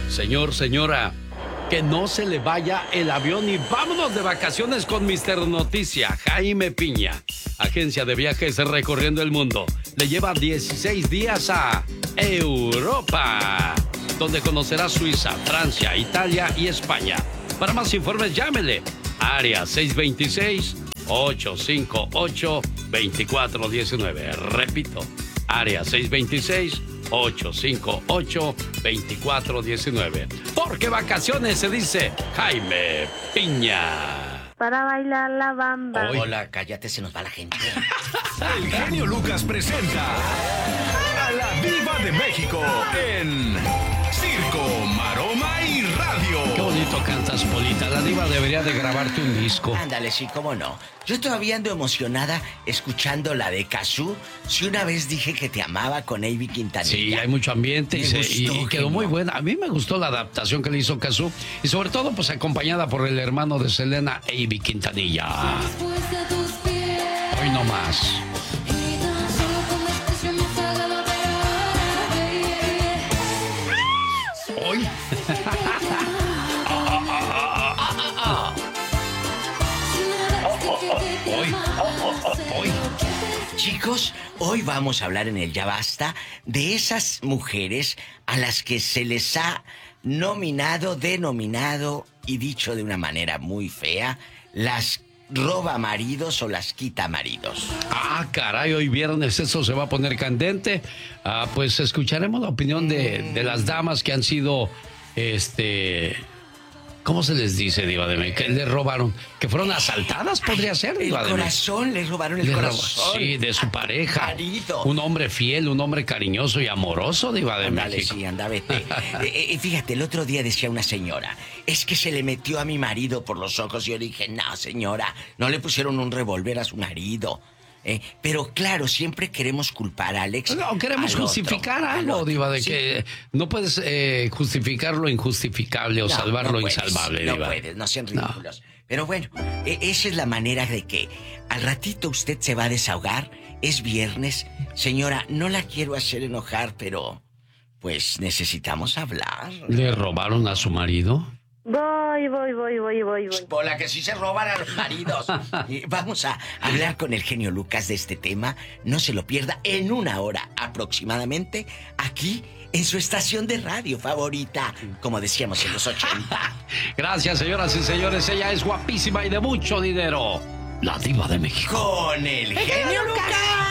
Señor, señora, que no se le vaya el avión y vámonos de vacaciones con Mister Noticia, Jaime Piña. Agencia de viajes recorriendo el mundo. Le lleva 16 días a Europa, donde conocerá Suiza, Francia, Italia y España. Para más informes, llámele. Área 626-858-2419. Repito, área 626-858-2419. Porque vacaciones se dice Jaime Piña. Para bailar la bamba. Hola, cállate, se nos va la gente. El genio Lucas presenta a la Diva de México en Circo, Maroma y Radio. Qué bonito cantas, Polita. La Diva debería de grabarte un disco. Ándale, sí, cómo no. Yo todavía ando emocionada escuchando la de Cazzu. Si una vez dije que te amaba con Ivy Quintanilla. Sí, hay mucho ambiente y quedó muy buena. A mí me gustó la adaptación que le hizo Cazzu y sobre todo pues acompañada por el hermano de Selena, Ivy Quintanilla. Hoy no más. Hoy. Hoy. Chicos, hoy vamos a hablar en el Ya Basta de esas mujeres a las que se les ha nominado, denominado y dicho de una manera muy fea, las roba maridos o las quita maridos. Ah, caray, hoy viernes eso se va a poner candente. Pues escucharemos la opinión de las damas que han sido, ¿cómo se les dice, Diva de México? Que le robaron, que fueron asaltadas, podría ser, Diva de México. El corazón, les robaron el corazón. Sí, de su pareja. Marido. Un hombre fiel, un hombre cariñoso y amoroso, Diva de México. Sí, anda, vete. Fíjate, el otro día decía una señora, es que se le metió a mi marido por los ojos. Y yo dije, no, señora, no le pusieron un revólver a su marido. Pero claro, siempre queremos culpar a Alex. No, queremos justificar algo, Diva, de sí. Que no puedes justificar lo injustificable o salvar lo insalvable, Diva. No puedes, no sean ridículos. No. Pero bueno, esa es la manera de que al ratito usted se va a desahogar. Es viernes. Señora, no la quiero hacer enojar, pero pues necesitamos hablar. ¿Le robaron a su marido? Voy. Hola, que sí se roban a los maridos. Vamos a hablar con el genio Lucas de este tema. No se lo pierda en 1 hora aproximadamente, aquí en su estación de radio favorita, como decíamos en los 80. Gracias, señoras y señores. Ella es guapísima y de mucho dinero. La Diva de México. Con el genio Lucas.